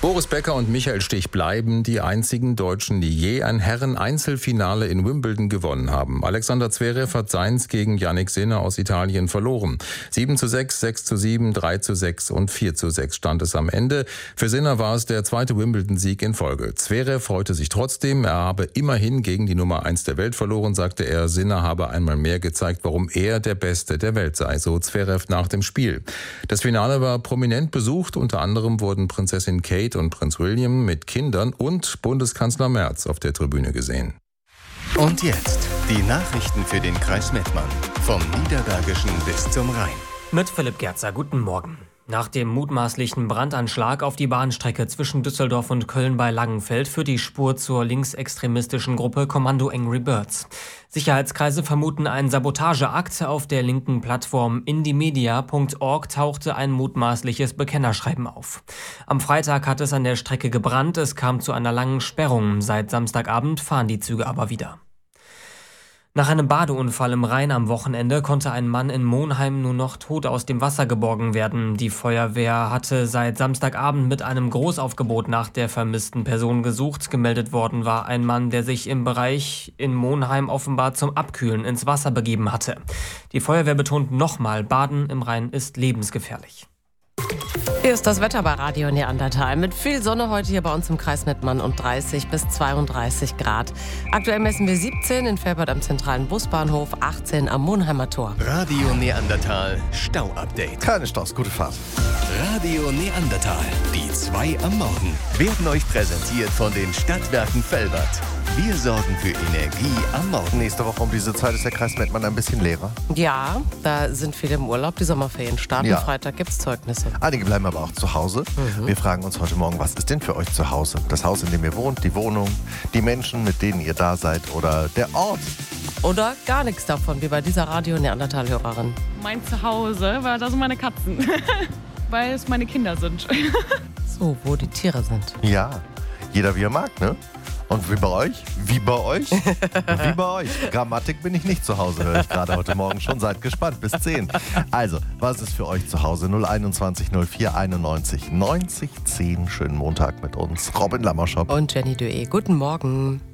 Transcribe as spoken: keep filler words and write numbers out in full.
Boris Becker und Michael Stich bleiben die einzigen Deutschen, die je ein Herren-Einzelfinale in Wimbledon gewonnen haben. Alexander Zverev hat seins gegen Jannik Sinner aus Italien verloren. sieben zu sechs, sechs zu sieben, drei zu sechs und vier zu sechs stand es am Ende. Für Sinner war es der zweite Wimbledon-Sieg in Folge. Zverev freute sich trotzdem. Er habe immerhin gegen die Nummer eins der Welt verloren, sagte er. Sinner habe einmal mehr gezeigt, warum er der Beste der Welt sei, so Zverev nach dem Spiel. Das Finale war prominent besucht. Unter anderem wurden Prinzessin Kate und Prinz William mit Kindern und Bundeskanzler Merz auf der Tribüne gesehen. Und jetzt die Nachrichten für den Kreis Mettmann. Vom Niederbergischen bis zum Rhein. Mit Philipp Gerzer, guten Morgen. Nach dem mutmaßlichen Brandanschlag auf die Bahnstrecke zwischen Düsseldorf und Köln bei Langenfeld führt die Spur zur linksextremistischen Gruppe Kommando Angry Birds. Sicherheitskreise vermuten einen Sabotageakt. Auf der linken Plattform indymedia punkt org tauchte ein mutmaßliches Bekennerschreiben auf. Am Freitag hat es an der Strecke gebrannt. Es kam zu einer langen Sperrung. Seit Samstagabend fahren die Züge aber wieder. Nach einem Badeunfall im Rhein am Wochenende konnte ein Mann in Monheim nur noch tot aus dem Wasser geborgen werden. Die Feuerwehr hatte seit Samstagabend mit einem Großaufgebot nach der vermissten Person gesucht. Gemeldet worden war ein Mann, der sich im Bereich in Monheim offenbar zum Abkühlen ins Wasser begeben hatte. Die Feuerwehr betont nochmal, Baden im Rhein ist lebensgefährlich. Hier ist das Wetter bei Radio Neandertal. Mit viel Sonne heute hier bei uns im Kreis Mettmann und dreißig bis zweiunddreißig Grad. Aktuell messen wir siebzehn in Velbert am zentralen Busbahnhof, achtzehn am Monheimer Tor. Radio Neandertal Stau-Update. Keine Staus, gute Fahrt. Radio Neandertal, die zwei am Morgen, werden euch präsentiert von den Stadtwerken Velbert. Wir sorgen für Energie am Morgen. Nächste Woche um diese Zeit ist der Kreis Mettmann ein bisschen leerer. Ja, da sind viele im Urlaub. Die Sommerferien starten. Ja. Freitag gibt es Zeugnisse. Einige bleiben aber auch zu Hause. Mhm. Wir fragen uns heute Morgen, was ist denn für euch zu Hause? Das Haus, in dem ihr wohnt, die Wohnung, die Menschen, mit denen ihr da seid oder der Ort? Oder gar nichts davon, wie bei dieser Radio Neandertal-Hörerin. Mein Zuhause, weil da sind meine Katzen. Weil es meine Kinder sind. So, wo die Tiere sind. Ja, jeder wie er mag, ne? Und wie bei euch? Wie bei euch? Wie bei euch. Grammatik bin ich nicht zu Hause, höre ich gerade heute Morgen schon. Seid gespannt, bis zehn. Also, was ist für euch zu Hause? null einundzwanzig null vier einundneunzig neunzig zehn. Schönen Montag mit uns. Robin Lammerschop. Und Jenny Dué. Guten Morgen.